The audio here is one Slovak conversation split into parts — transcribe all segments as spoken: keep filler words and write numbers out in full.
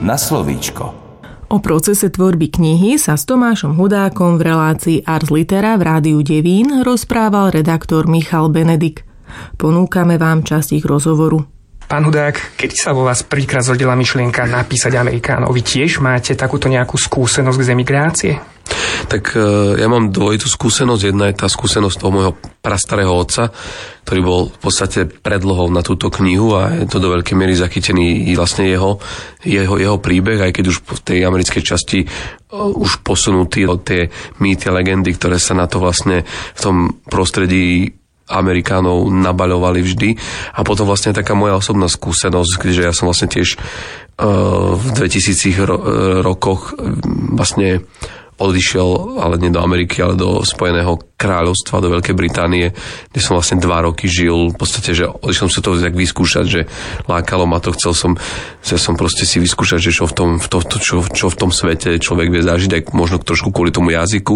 na slovíčko. O procese tvorby knihy sa s Tomášom Hudákom v relácii Ars Litera v Rádiu Devín rozprával redaktor Michal Benedik. Ponúkame vám časť ich rozhovoru. Pán Hudák, keď sa vo vás prvýkrát zrodila myšlienka napísať Amerikánov, vy tiež máte takúto nejakú skúsenosť z emigrácie? Tak ja mám dvojitú skúsenosť. Jedna je tá skúsenosť toho môjho prastarého otca, ktorý bol v podstate predlohou na túto knihu a je to do veľkej miery zachytený vlastne jeho, jeho, jeho príbeh, aj keď už v tej americkej časti už posunutý tie mýty a legendy, ktoré sa na to vlastne v tom prostredí Amerikánov nabaľovali vždy. A potom vlastne taká moja osobná skúsenosť, keďže ja som vlastne tiež uh, v dvetisícich ro- rokoch vlastne odišiel, ale nie do Ameriky, ale do Spojeného kráľovstva, do Veľkej Británie, kde som vlastne dva roky žil. V podstate, že odišiel som sa to tak vyskúšať, že lákalo ma to, chcel som, chcel som proste si vyskúšať, že čo v tom, v to, to, čo, čo v tom svete človek vie zažiť, aj možno trošku kvôli tomu jazyku.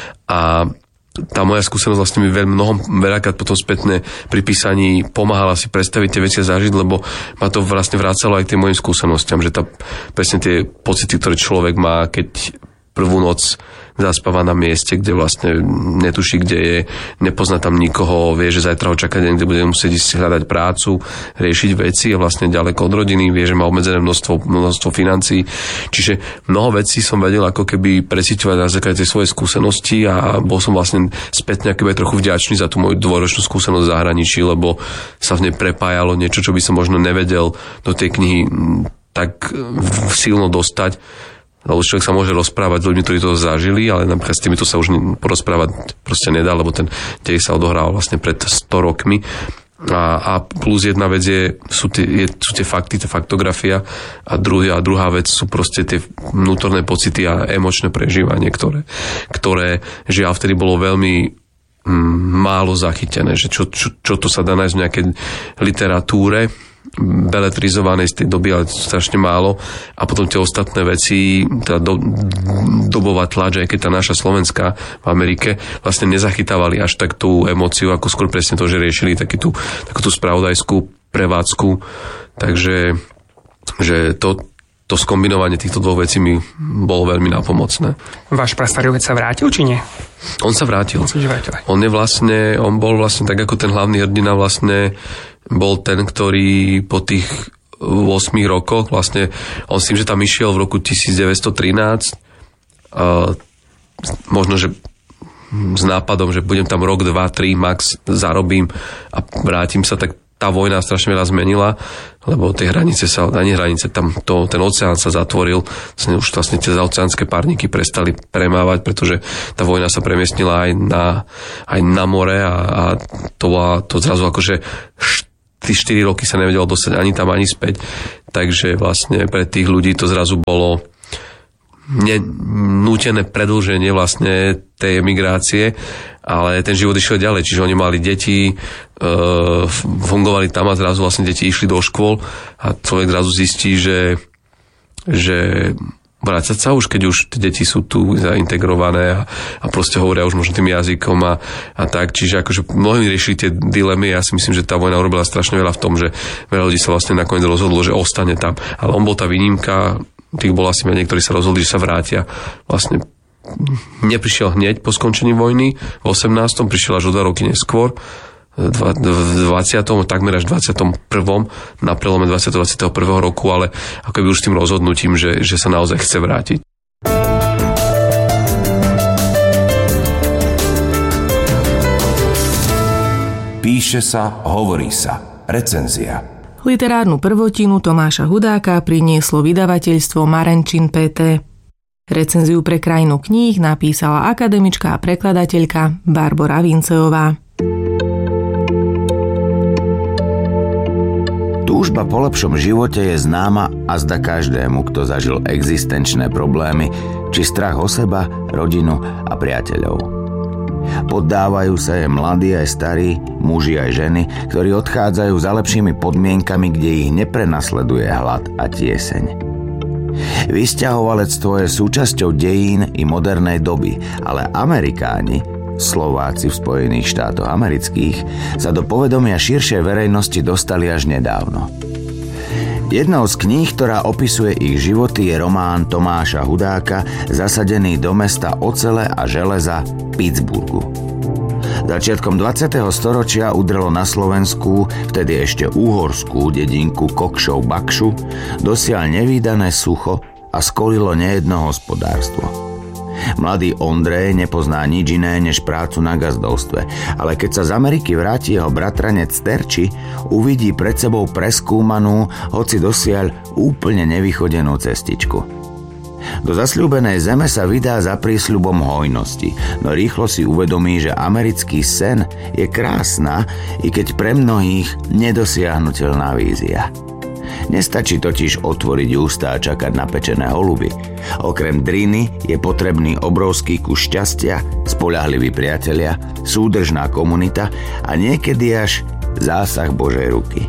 A tá moja skúsenosť vlastne mi veľmi mnoho, veľakrát potom spätne pri písaní pomáhala si predstaviť tie veci a zažiť, lebo ma to vlastne vrácalo aj k tým mojim skúsenostiam, že tá, presne tie pocity, ktoré človek má, keď prvú noc zaspáva na mieste, kde vlastne netuší, kde je, nepozná tam nikoho, vie, že zajtra ho čaká deň, kde bude musieť ísť hľadať prácu, riešiť veci a vlastne ďaleko od rodiny, vie, že má obmedzené množstvo, množstvo financií. Čiže mnoho vecí som vedel ako keby preciťovať na základe tej svojej skúsenosti a bol som vlastne spätne akýby trochu vďačný za tú moju dvojročnú skúsenosť v zahraničí, lebo sa v nej prepájalo niečo, čo by som možno nevedel do tej knihy tak silno dostať. Lebo človek sa môže rozprávať s ľuďmi, ktorí to zažili, ale napríklad s týmito sa už porozprávať proste nedá, lebo ten dej sa odohral vlastne pred sto rokmi. A, a plus jedna vec je, sú, tie, je, sú tie fakty, tá faktografia a, druhý, a druhá vec sú proste tie vnútorné pocity a emočné prežívanie, ktoré, ktoré žiaľ vtedy bolo veľmi mm, málo zachytené, že čo, čo, čo to sa dá nájsť v nejakej literatúre beletrizovanej z tej doby, ale strašne málo. A potom tie ostatné veci, tá do, dobová tlač, aj keď tá naša slovenská v Amerike, vlastne nezachytávali až tak tú emóciu, ako skôr presne to, že riešili taký tú, takú tú spravodajskú prevádzku. Takže že to, to skombinovanie týchto dvoch vecí mi bolo veľmi nápomocné. Váš prastarý otec sa vrátil, či nie? On sa vrátil. On, sa vrátil. On je vlastne, on bol vlastne tak ako ten hlavný hrdina vlastne bol ten, ktorý po tých ôsmich rokoch vlastne, on s tým, že tam išiel v roku devätnásťtrinásť, uh, možno, že s nápadom, že budem tam rok, dva, tri, max zarobím a vrátim sa, tak tá vojna strašne veľa zmenila, lebo tie hranice sa, ani hranice, tam to, ten oceán sa zatvoril, vlastne už vlastne tie zaoceánske párniky prestali premávať, pretože tá vojna sa premiestnila aj na, aj na more a, a to, bola, to zrazu akože tí štyri roky sa nevedelo dostať ani tam, ani späť. Takže vlastne pre tých ľudí to zrazu bolo nútené predĺženie vlastne tej emigrácie, ale ten život išiel ďalej. Čiže oni mali deti, e, fungovali tam a zrazu vlastne deti išli do škôl a človek zrazu zistí, že, že vrácať sa už, keď už tie deti sú tu zaintegrované a, a proste hovoria už možno tým jazykom a, a tak. Čiže akože mnohí riešili tie dilemy. Ja si myslím, že tá vojna urobila strašne veľa v tom, že veľa ľudí sa vlastne nakoniec rozhodlo, že ostane tam. Ale on bol tá výnimka, tých bol asi menej, ktorí sa rozhodli, že sa vrátia. Vlastne neprišiel hneď po skončení vojny, v osemnástom prišiel až o dva roky neskôr, v dvadsiatom takmer až dvadsiatom prvom na prelome dvadsiateho a dvadsiateho prvého roku, ale akoby už s tým rozhodnutím, že, že sa naozaj chce vrátiť. Píše sa, hovorí sa. Recenzia. Literárnu prvotinu Tomáša Hudáka prinieslo vydavateľstvo Marenčín pé té. Recenziu pre Krajinu kníh napísala akademička a prekladateľka Barbora Vinceová. Túžba po lepšom živote je známa azda každému, kto zažil existenčné problémy, či strach o seba, rodinu a priateľov. Poddávajú sa je mladí aj starí, muži aj ženy, ktorí odchádzajú za lepšími podmienkami, kde ich neprenasleduje hlad a tieseň. Vysťahovalectvo je súčasťou dejín i modernej doby, ale Amerikáni, Slováci v Spojených štátoch amerických, sa do povedomia širšej verejnosti dostali až nedávno. Jednou z kníh, ktorá opisuje ich životy, je román Tomáša Hudáka Zasadený do mesta ocele a železa Pittsburghu. Začiatkom dvadsiateho storočia udrelo na Slovensku, vtedy ešte úhorskú dedinku Kokšov Bakšu, dosiaľ nevídané sucho a skolilo nejedno hospodárstvo. Mladý Ondrej nepozná nič iné než prácu na gazdovstve, ale keď sa z Ameriky vráti jeho bratranec Terči, uvidí pred sebou preskúmanú, hoci dosiaľ úplne nevychodenú cestičku. Do zasľúbenej zeme sa vydá za prísľubom hojnosti, no rýchlo si uvedomí, že americký sen je krásna, i keď pre mnohých nedosiahnuteľná vízia. Nestačí totiž otvoriť ústa a čakať na pečené holuby. Okrem driny je potrebný obrovský kus šťastia, spoľahliví priatelia, súdržná komunita a niekedy až zásah Božej ruky.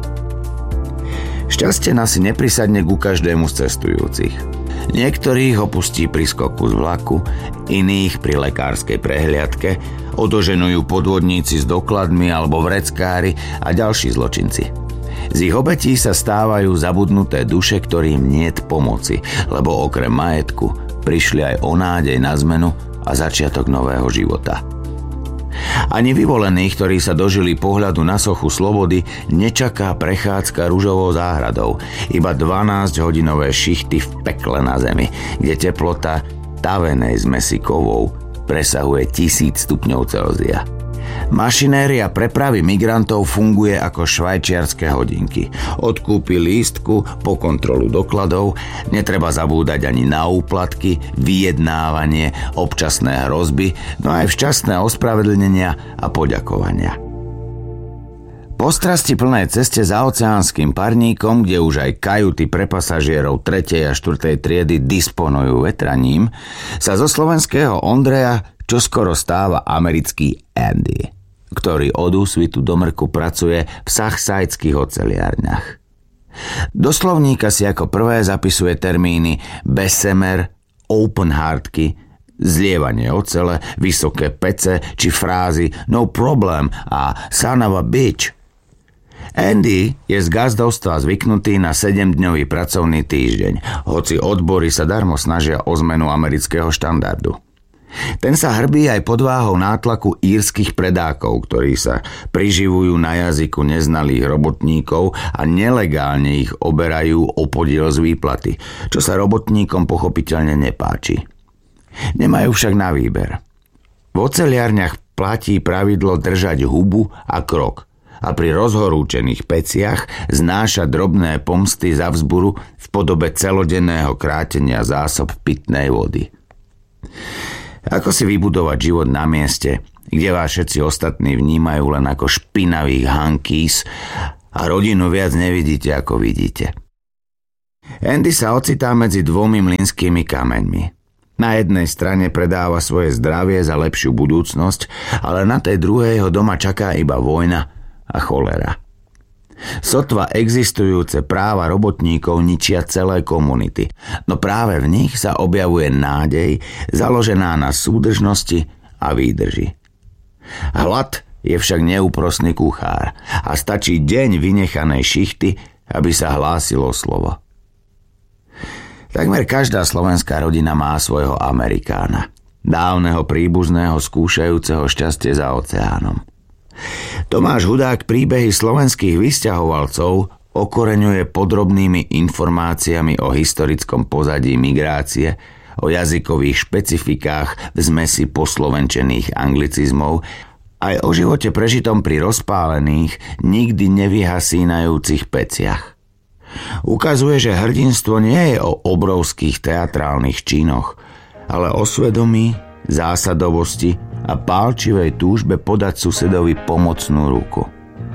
Šťastie nás si neprisadne ku každému z cestujúcich. Niektorých opustí pri skoku z vlaku, iných pri lekárskej prehliadke, odoženujú podvodníci s dokladmi alebo vreckári a ďalší zločinci. Z ich obetí sa stávajú zabudnuté duše, ktorým niet pomoci, lebo okrem majetku prišli aj o nádej na zmenu a začiatok nového života. Ani vyvolení, ktorí sa dožili pohľadu na sochu slobody, nečaká prechádzka ružovou záhradou, iba dvanásťhodinové šichty v pekle na zemi, kde teplota tavenej zmesi kovov presahuje tisíc stupňov Celzia. Mašinéria prepravy migrantov funguje ako švajčiarske hodinky. Od kúpy lístku po kontrolu dokladov, netreba zabúdať ani na úplatky, vyjednávanie, občasné hrozby, no aj včasné ospravedlnenia a poďakovania. Po strasti plnej ceste za oceánskym parníkom, kde už aj kajuty pre pasažierov tretej a štvrtej triedy disponujú vetraním, sa zo slovenského Ondreja čoskoro stáva americký Andy, ktorý od úsvitu do mrku pracuje v sachsajských oceliárniach. Do slovníka si ako prvé zapisuje termíny Bessemer, open hardky, zlievanie ocele, vysoké pece či frázy no problem a son of a bitch. Andy je z gazdovstva zvyknutý na sedemdňový pracovný týždeň, hoci odbory sa darmo snažia o zmenu amerického štandardu. Ten sa hrbí aj pod váhou nátlaku írskych predákov, ktorí sa priživujú na jazyku neznalých robotníkov a nelegálne ich oberajú o podiel z výplaty, čo sa robotníkom pochopiteľne nepáči. Nemajú však na výber. V oceliarniach platí pravidlo držať hubu a krok a pri rozhorúčených peciach znáša drobné pomsty za vzburu v podobe celodenného krátenia zásob pitnej vody. Ako si vybudovať život na mieste, kde vás všetci ostatní vnímajú len ako špinavých hankies a rodinu viac nevidíte, ako vidíte. Andy sa ocitá medzi dvomi mlynskými kameňmi. Na jednej strane predáva svoje zdravie za lepšiu budúcnosť, ale na tej druhej ho doma čaká iba vojna a cholera. Sotva existujúce práva robotníkov ničia celé komunity, no práve v nich sa objavuje nádej založená na súdržnosti a výdrži. Hlad je však neúprosný kuchár a stačí deň vynechanej šichty, aby sa hlásilo slovo. Takmer každá slovenská rodina má svojho Amerikána, dávneho príbuzného skúšajúceho šťastie za oceánom. Tomáš Hudák príbehy slovenských vysťahovalcov okoreňuje podrobnými informáciami o historickom pozadí migrácie, o jazykových špecifikách v zmesi poslovenčených anglicizmov, aj o živote prežitom pri rozpálených, nikdy nevyhasínajúcich peciach. Ukazuje, že hrdinstvo nie je o obrovských teatrálnych činoch, ale o svedomí, zásadovosti a pálčivej túžbe podať susedovi pomocnú ruku.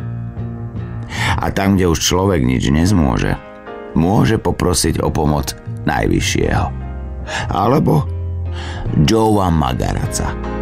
A tam, kde už človek nič nezmôže, môže poprosiť o pomoc najvyššieho. Alebo Joea Magaraca.